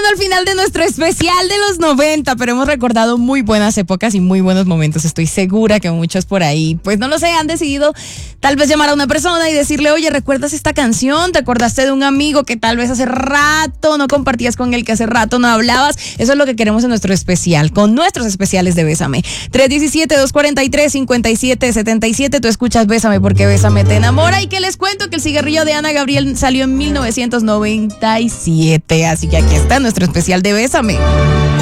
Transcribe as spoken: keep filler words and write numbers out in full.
llegando al final de nuestro especial de los noventa, pero hemos recordado muy buenas épocas y muy buenos momentos. Estoy segura que muchos por ahí, pues no lo sé, han decidido tal vez llamar a una persona y decirle, oye, ¿recuerdas esta canción? ¿Te acordaste de un amigo que tal vez hace rato no compartías con él, que hace rato no hablabas? Eso es lo que queremos en nuestro especial, con nuestros especiales de Bésame. tres uno siete, dos cuatro tres, cinco siete siete siete. Tú escuchas Bésame porque Bésame te enamora. Y que les cuento que el cigarrillo de Ana Gabriel salió en mil novecientos noventa y siete. Así que aquí está nuestro especial de Bésame.